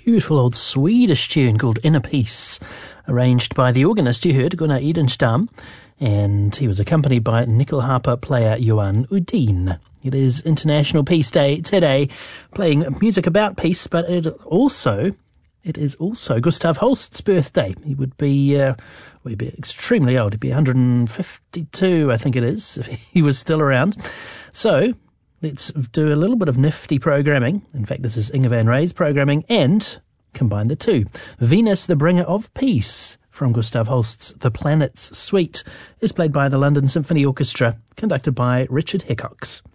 beautiful old Swedish tune called Inner Peace, arranged by the organist you heard, Gunnar Edenstam, and he was accompanied by nyckelharpa player Johan Udin. It is International Peace Day today, playing music about peace, but it is also Gustav Holst's birthday. He would be, he'd be extremely old. He'd be 152, I think it is, if he was still around. So let's do a little bit of nifty programming. In fact, this is Inge van Rey's programming, and combine the two. Venus, the Bringer of Peace, from Gustav Holst's The Planets Suite, is played by the London Symphony Orchestra, conducted by Richard Hickox.